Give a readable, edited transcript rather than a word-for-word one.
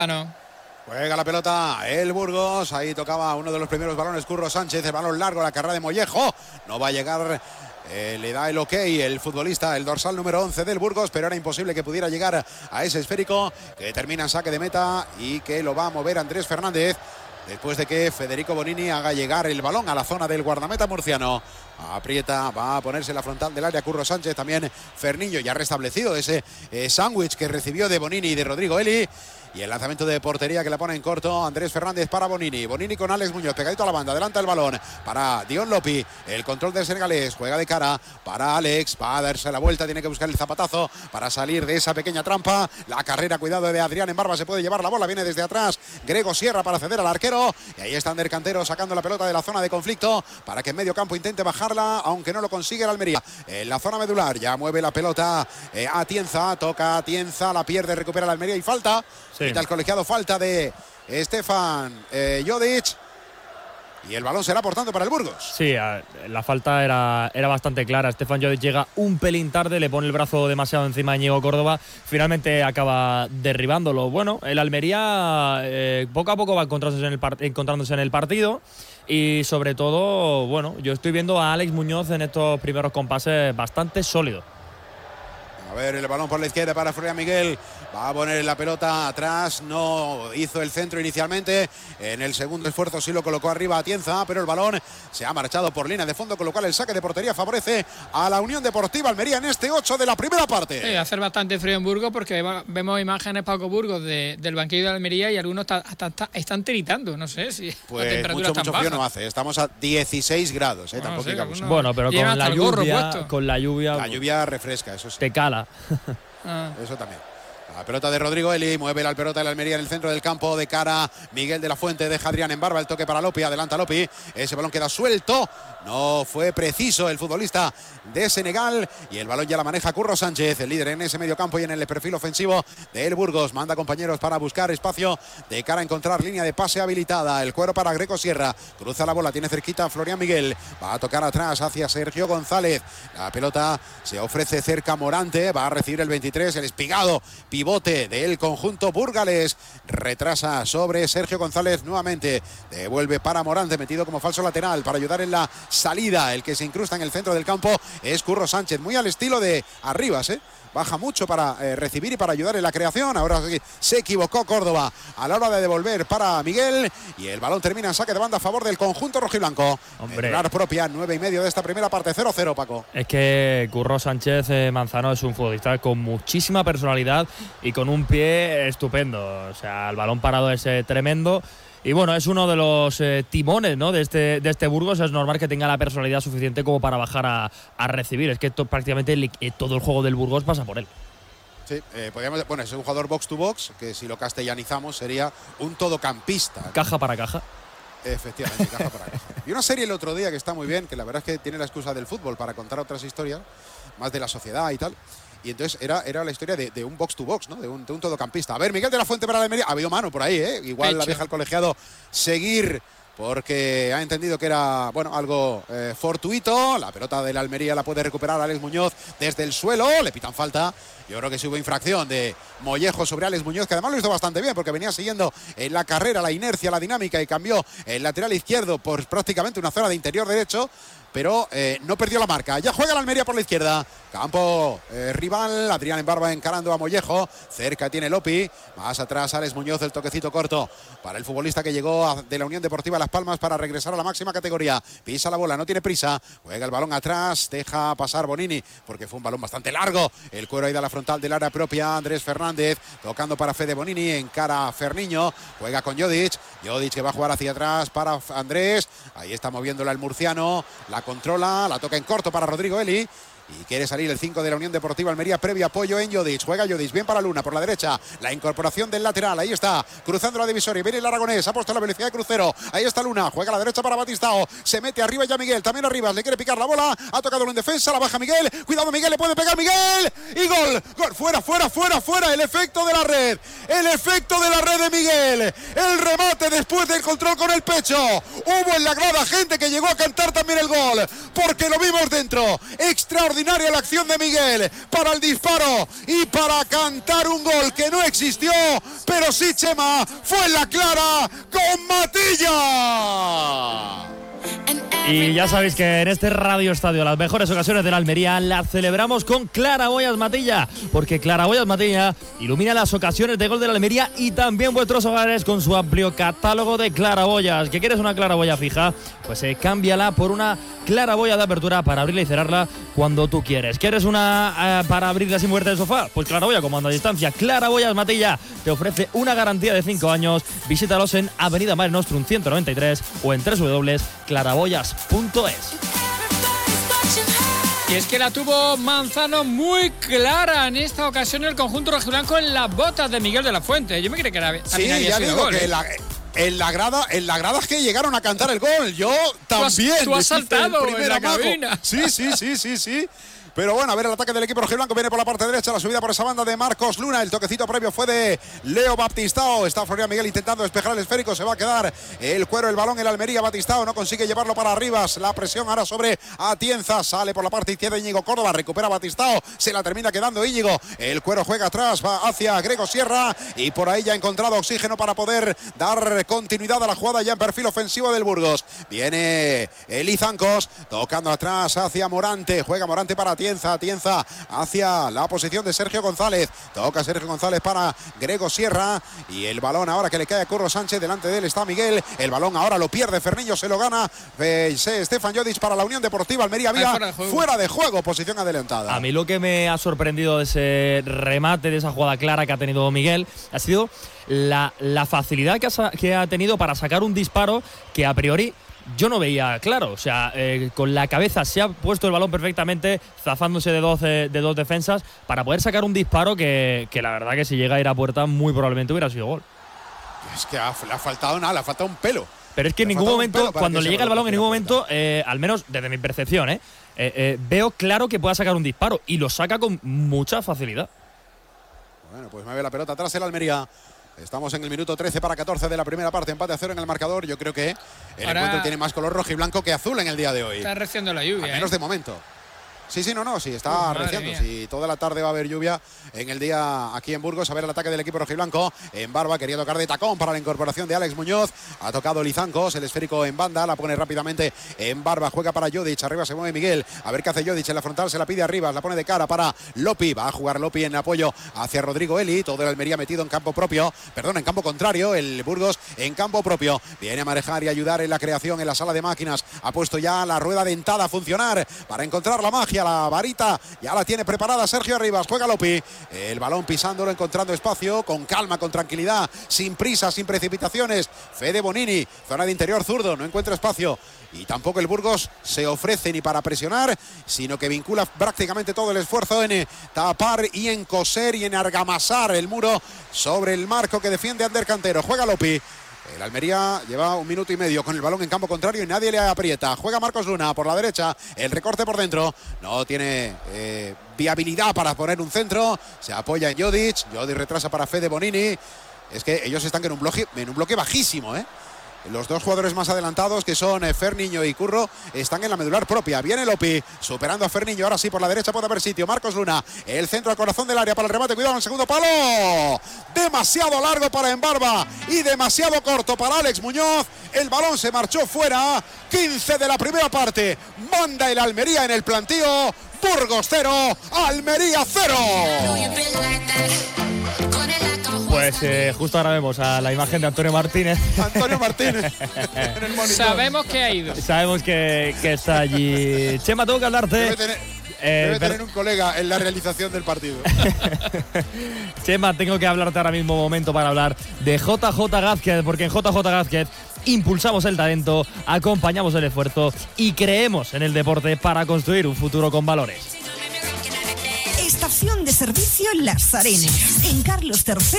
Ah, no. Juega la pelota el Burgos, ahí tocaba uno de los primeros balones Curro Sánchez, el balón largo, la carrera de Mollejo, no va a llegar, le da el ok el futbolista, el dorsal número 11 del Burgos, pero era imposible que pudiera llegar a ese esférico que termina en saque de meta y que lo va a mover Andrés Fernández después de que Federico Bonini haga llegar el balón a la zona del guardameta murciano. Aprieta, va a ponerse la frontal del área Curro Sánchez, también Ferniño ya restablecido ese sándwich que recibió de Bonini y de Rodrigo Eli. Y el lanzamiento de portería que la pone en corto Andrés Fernández para Bonini. Bonini con Alex Muñoz, pegadito a la banda, adelanta el balón para Dion Lopi. El control del senegalés, juega de cara para Alex, va a darse la vuelta, tiene que buscar el zapatazo para salir de esa pequeña trampa. La carrera, cuidado de Adrián en Barba, se puede llevar la bola, viene desde atrás Grego Sierra para ceder al arquero. Y ahí está Ander Cantero sacando la pelota de la zona de conflicto para que en medio campo intente bajarla, aunque no lo consigue el Almería. En la zona medular ya mueve la pelota Atienza, toca Atienza, la pierde, recupera el Almería y falta. Sí. Quita el colegiado, falta de Stefan Jodic. Y el balón será por tanto para el Burgos. Sí, la falta era bastante clara. Stefan Jodic llega un pelín tarde, le pone el brazo demasiado encima de Íñigo Córdoba. Finalmente acaba derribándolo. Bueno, el Almería poco a poco va encontrándose en el partido. Y sobre todo, bueno, yo estoy viendo a Alex Muñoz en estos primeros compases bastante sólido. A ver, el balón por la izquierda para Florian Miguel. Va a poner la pelota atrás. No hizo el centro inicialmente. En el segundo esfuerzo sí lo colocó arriba Atienza, pero el balón se ha marchado por línea de fondo, con lo cual el saque de portería favorece a la Unión Deportiva Almería en este 8 de la primera parte. Sí, hacer bastante frío en Burgos porque vemos imágenes, Paco Burgos, del banquillo de Almería y algunos están tiritando. No sé si pues la temperatura mucho frío no hace. Estamos a 16 grados. Tampoco sé, bueno, pero con la lluvia. La lluvia refresca, eso sí. Te cala. Eso también. La pelota de Rodrigo Eli, mueve la pelota de la Almería en el centro del campo, de cara Miguel de la Fuente, deja Adrián en Barba, el toque para Lopi, adelanta Lopi, ese balón queda suelto, no fue preciso el futbolista de Senegal y el balón ya la maneja Curro Sánchez, el líder en ese medio campo y en el perfil ofensivo del Burgos, manda compañeros para buscar espacio de cara a encontrar línea de pase habilitada, el cuero para Greco Sierra, cruza la bola, tiene cerquita Florian Miguel, va a tocar atrás hacia Sergio González, la pelota se ofrece cerca Morante, va a recibir el 23, el espigado pivote del conjunto burgalés, retrasa sobre Sergio González nuevamente, devuelve para Morante, metido como falso lateral para ayudar en la salida, el que se incrusta en el centro del campo es Curro Sánchez, muy al estilo de Arribas, baja mucho para recibir y para ayudar en la creación. Ahora sí, se equivocó Córdoba a la hora de devolver para Miguel y el balón termina en saque de banda a favor del conjunto rojiblanco. Medular propia, 9:30 de esta primera parte, 0-0, Paco. Es que Curro Sánchez Manzano es un futbolista con muchísima personalidad y con un pie estupendo. O sea, el balón parado es tremendo. Y bueno, es uno de los timones, ¿no?, de este Burgos. Es normal que tenga la personalidad suficiente como para bajar a recibir. Es que prácticamente todo el juego del Burgos pasa por él. Sí, bueno, es un jugador box to box, que si lo castellanizamos sería un todocampista, ¿no? Caja para caja. Efectivamente, caja para caja. Y una serie el otro día que está muy bien, que la verdad es que tiene la excusa del fútbol para contar otras historias, más de la sociedad y tal. Y entonces era la historia de un box to box, ¿no? De un todocampista. A ver, Miguel de la Fuente para la Almería. Ha habido mano por ahí, ¿eh? Igual la deja el colegiado seguir porque ha entendido que era, bueno, algo fortuito. La pelota de la Almería la puede recuperar Alex Muñoz desde el suelo. Le pitan falta. Yo creo que sí hubo infracción de Mollejo sobre Alex Muñoz, que además lo hizo bastante bien porque venía siguiendo en la carrera, la inercia, la dinámica y cambió el lateral izquierdo por prácticamente una zona de interior derecho. Pero no perdió la marca. Ya juega la Almería por la izquierda. Campo rival. Adrián en Barba encarando a Mollejo. Cerca tiene Lopi. Más atrás Alex Muñoz, el toquecito corto para el futbolista que llegó de la Unión Deportiva Las Palmas para regresar a la máxima categoría. Pisa la bola, no tiene prisa. Juega el balón atrás. Deja pasar Bonini porque fue un balón bastante largo. El cuero ahí da la frontal del área propia. Andrés Fernández tocando para Fede Bonini. Encara a Ferniño. Juega con Jodic. Jodic que va a jugar hacia atrás para Andrés. Ahí está moviéndola el murciano. La controla, la toca en corto para Rodrigo Eli. Y quiere salir el 5 de la Unión Deportiva Almería, previo apoyo en Jodic. Juega Jodic, bien para Luna, por la derecha. La incorporación del lateral, ahí está, cruzando la divisoria. Viene el aragonés, ha puesto la velocidad de crucero. Ahí está Luna, juega a la derecha para Batistao. Se mete arriba ya Miguel, también arriba, le quiere picar la bola. Ha tocado en defensa, la baja Miguel. Cuidado Miguel, le puede pegar Miguel. Y gol, gol, fuera. El efecto de la red. El efecto de la red de Miguel. El remate después del control con el pecho. Hubo en la grada gente que llegó a cantar también el gol, porque lo vimos dentro. Extraordinario extraordinaria la acción de Miguel para el disparo y para cantar un gol que no existió, pero sí, Chema, fue en la clara con Matilla. Y ya sabéis que en este Radio Estadio las mejores ocasiones de la Almería las celebramos con Claraboyas Matilla, porque Claraboyas Matilla ilumina las ocasiones de gol de la Almería y también vuestros hogares con su amplio catálogo de claraboyas. ¿Que quieres una claraboya fija? Pues cámbiala por una claraboya de apertura para abrirla y cerrarla cuando tú quieres. ¿Quieres una para abrirla sin moverte del sofá? Pues claraboya comando a distancia. Claraboyas Matilla te ofrece una garantía de 5 años. Visítalos en Avenida Mare Nostrum 193 o en www.claraboyas.es. Y es que la tuvo Manzano muy clara en esta ocasión el conjunto rojiblanco en las botas de Miguel de la Fuente. Yo me creí que era sí, ya digo gol, que en la grada es que llegaron a cantar el gol. Yo también. Tú has saltado en la cabina. Sí. Pero bueno, a ver el ataque del equipo rojiblanco. Viene por la parte derecha, la subida por esa banda de Marcos Luna. El toquecito previo fue de Leo Baptistao. Está Florian Miguel intentando despejar el esférico. Se va a quedar el cuero, el balón, el Almería. Baptistao no consigue llevarlo para arriba. La presión ahora sobre Atienza. Sale por la parte izquierda Íñigo Córdoba. Recupera Baptistao. Se la termina quedando Íñigo. El cuero juega atrás. Va hacia Grego Sierra. Y por ahí ya ha encontrado oxígeno para poder dar continuidad a la jugada ya en perfil ofensivo del Burgos. Viene Elizancos. Tocando atrás hacia Morante. Juega Morante para Atienza hacia la posición de Sergio González. Toca Sergio González para Grego Sierra. Y el balón ahora que le cae a Curro Sánchez. Delante de él está Miguel. El balón ahora lo pierde Ferniño. Se lo gana Stefan Jodic para la Unión Deportiva Almería. Vía fuera de juego. Posición adelantada. A mí lo que me ha sorprendido de ese remate, de esa jugada clara que ha tenido Miguel, ha sido la facilidad que ha tenido para sacar un disparo que a priori yo no veía claro. O sea, con la cabeza se ha puesto el balón perfectamente, zafándose de dos defensas para poder sacar un disparo que la verdad que si llega a ir a puerta muy probablemente hubiera sido gol. Es que le ha faltado nada, le ha faltado un pelo. Pero es que en ningún momento, cuando le llega el balón, en ningún momento, al menos desde mi percepción, veo claro que pueda sacar un disparo y lo saca con mucha facilidad. Bueno, pues mueve la pelota atrás el Almería. Estamos en el minuto 13 para 14 de la primera parte, empate a 0 en el marcador. Yo creo que el encuentro tiene más color rojo y blanco que azul en el día de hoy. Está reciendo la lluvia. Al menos de momento. Sí, está reciando. Sí, toda la tarde va a haber lluvia en el día aquí en Burgos. A ver el ataque del equipo rojiblanco. En Barba quería tocar de tacón para la incorporación de Alex Muñoz. Ha tocado Lizancos, el esférico en banda. La pone rápidamente en Barba. Juega para Jodic. Arriba se mueve Miguel. A ver qué hace Jodic en la frontal. Se la pide arriba. La pone de cara para Lopi. Va a jugar Lopi en apoyo hacia Rodrigo Eli. Todo el Almería metido en campo propio. Perdón, en campo contrario. El Burgos en campo propio. Viene a manejar y ayudar en la creación en la sala de máquinas. Ha puesto ya la rueda dentada a funcionar para encontrar la magia, la varita. Ya la tiene preparada Sergio Arribas. Juega Lopi. El balón pisándolo, encontrando espacio. Con calma, con tranquilidad. Sin prisa, sin precipitaciones. Fede Bonini. Zona de interior zurdo. No encuentra espacio. Y tampoco el Burgos se ofrece ni para presionar, sino que vincula prácticamente todo el esfuerzo en tapar y en coser y en argamasar el muro sobre el marco que defiende Ander Cantero. Juega Lopi. El Almería lleva 1 minuto y medio con el balón en campo contrario y nadie le aprieta. Juega Marcos Luna por la derecha, el recorte por dentro. No tiene viabilidad para poner un centro. Se apoya en Jodic. Jodic retrasa para Fede Bonini. Es que ellos están en un bloque bajísimo, ¿eh? Los dos jugadores más adelantados, que son Ferniño y Curro, están en la medular propia. Viene Lopi, superando a Ferniño. Ahora sí, por la derecha puede haber sitio. Marcos Luna, el centro al corazón del área para el remate. Cuidado en el segundo palo. Demasiado largo para Embarba y demasiado corto para Alex Muñoz. El balón se marchó fuera. 15 de la primera parte. Manda el Almería en el plantío. Burgos 0, Almería 0. Pues justo ahora vemos a la imagen de Antonio Martínez. Antonio Martínez en el monitor. Sabemos que ha ido. Sabemos que está allí. Chema, tengo que hablarte. Debe tener un colega en la realización del partido. Chema, tengo que hablarte ahora mismo momento para hablar de JJ Gázquez, porque en JJ Gázquez impulsamos el talento, acompañamos el esfuerzo y creemos en el deporte para construir un futuro con valores. Estación de servicio Las Arenas, en Carlos III.